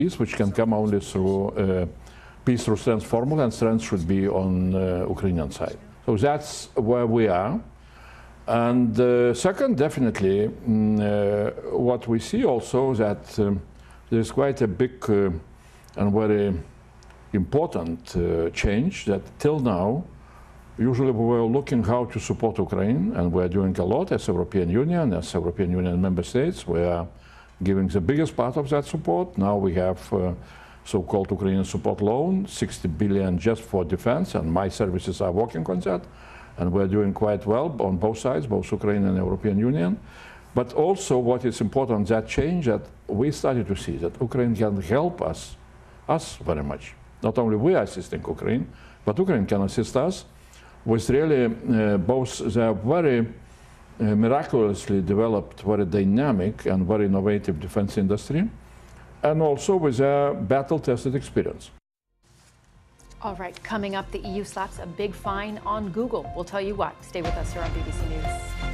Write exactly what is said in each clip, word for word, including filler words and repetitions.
peace, which can come only through uh, peace through strength formula, and strength should be on uh, Ukrainian side. So that's where we are. And uh, second, definitely, mm, uh, what we see also that um, there's quite a big uh, and very important uh, change that till now, usually we were looking how to support Ukraine, and we're doing a lot as European Union, as European Union member states. We are giving the biggest part of that support. Now we have uh, so-called Ukrainian support loan, sixty billion just for defense, and my services are working on that. And we're doing quite well on both sides, both Ukraine and European Union. But also what is important, that change that we started to see, that Ukraine can help us, us very much. Not only we are assisting Ukraine, but Ukraine can assist us with really uh, both the very uh, miraculously developed, very dynamic and very innovative defense industry, and also with a battle-tested experience. All right, coming up, the E U slaps a big fine on Google. We'll tell you what. Stay with us here on B B C News.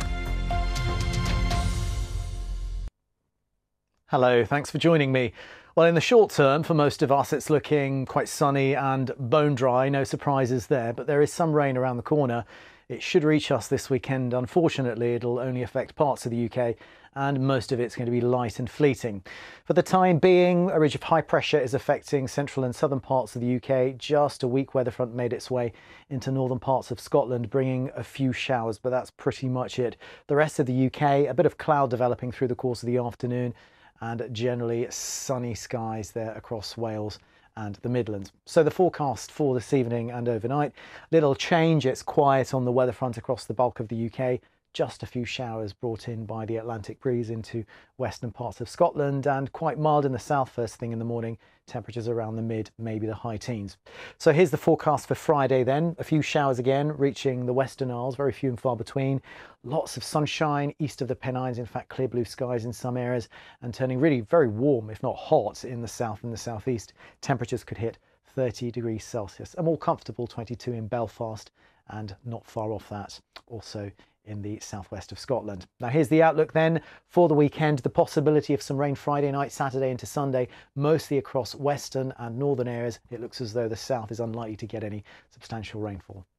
Hello, thanks for joining me. Well, in the short term, for most of us, it's looking quite sunny and bone dry. No surprises there, but there is some rain around the corner. It should reach us this weekend. Unfortunately, it'll only affect parts of the U K, and most of it's going to be light and fleeting. For the time being, a ridge of high pressure is affecting central and southern parts of the U K. Just a weak weather front made its way into northern parts of Scotland, bringing a few showers, but that's pretty much it. The rest of the U K, a bit of cloud developing through the course of the afternoon, and generally sunny skies there across Wales and the Midlands. So the forecast for this evening and overnight, little change. It's quiet on the weather front across the bulk of the U K. Just a few showers brought in by the Atlantic breeze into western parts of Scotland, and quite mild in the south first thing in the morning. Temperatures around the mid, maybe the high teens. So here's the forecast for Friday then. A few showers again reaching the Western Isles, very few and far between. Lots of sunshine east of the Pennines, in fact clear blue skies in some areas, and turning really very warm, if not hot, in the south and the southeast. Temperatures could hit thirty degrees Celsius. A more comfortable twenty-two in Belfast, and not far off that also in the southwest of Scotland. Now here's the outlook then for the weekend. The possibility of some rain Friday night, Saturday into Sunday, mostly across western and northern areas. It looks as though the south is unlikely to get any substantial rainfall.